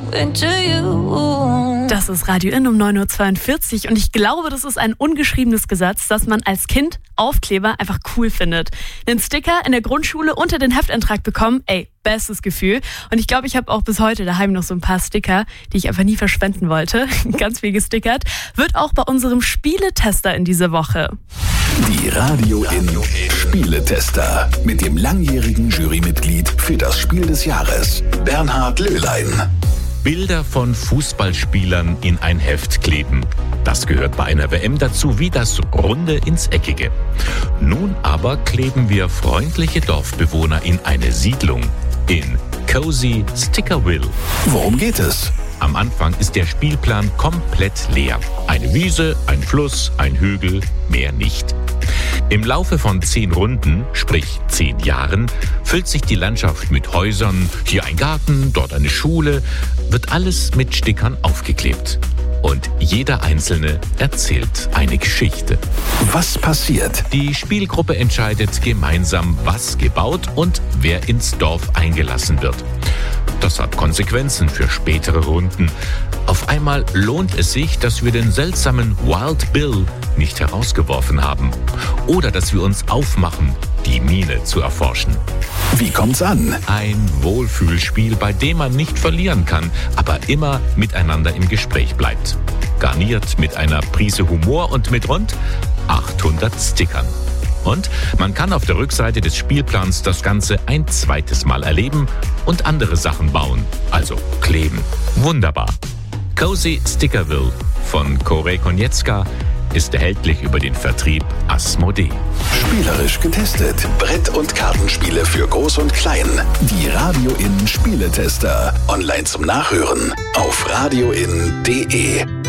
into you. Das ist Radio In um 9.42 Uhr und ich glaube, das ist ein ungeschriebenes Gesetz, dass man als Kind Aufkleber einfach cool findet. Einen Sticker in der Grundschule unter den Heftantrag bekommen, bestes Gefühl. Und ich glaube, ich habe auch bis heute daheim noch so ein paar Sticker, die ich einfach nie verschwenden wollte. Ganz viel gestickert. Wird auch bei unserem Spieletester in dieser Woche. Die Radio In Spieletester mit dem langjährigen Jurymitglied für das Spiel des Jahres, Bernhard Löhlein. Bilder von Fußballspielern in ein Heft kleben. Das gehört bei einer WM dazu wie das Runde ins Eckige. Nun aber kleben wir freundliche Dorfbewohner in eine Siedlung. In Cozy Stickerville. Worum geht es? Am Anfang ist der Spielplan komplett leer. Eine Wiese, ein Fluss, ein Hügel, mehr nicht. Im Laufe von 10 Runden, sprich 10 Jahren, füllt sich die Landschaft mit Häusern, hier ein Garten, dort eine Schule, wird alles mit Stickern aufgeklebt. Und jeder Einzelne erzählt eine Geschichte. Was passiert? Die Spielgruppe entscheidet gemeinsam, was gebaut und wer ins Dorf eingelassen wird. Das hat Konsequenzen für spätere Runden. Auf einmal lohnt es sich, dass wir den seltsamen Wild Bill nicht herausgeworfen haben. Oder dass wir uns aufmachen, die Mine zu erforschen. Wie kommt's an? Ein Wohlfühlspiel, bei dem man nicht verlieren kann, aber immer miteinander im Gespräch bleibt. Garniert mit einer Prise Humor und mit rund 800 Stickern. Und man kann auf der Rückseite des Spielplans das Ganze ein zweites Mal erleben und andere Sachen bauen, also kleben. Wunderbar. Cozy Stickerville von Korey Konietzka ist erhältlich über den Vertrieb Asmodee. Spielerisch getestet. Brett- und Kartenspiele für Groß und Klein. Die Radio In Spieletester. Online zum Nachhören auf radioin.de.